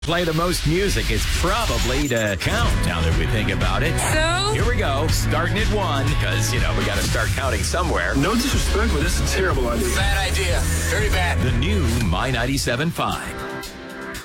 Play the most music is probably to count now that we think about it. So? Here we go, starting at 1, because, we got to start counting somewhere. No disrespect, but this is a terrible idea. Bad idea. Very bad. The new My 97.5.